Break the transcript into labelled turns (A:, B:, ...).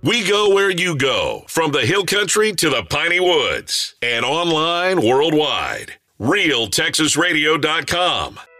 A: We go where you go, from the hill country to the piney woods, and online worldwide. RealTexasRadio.com.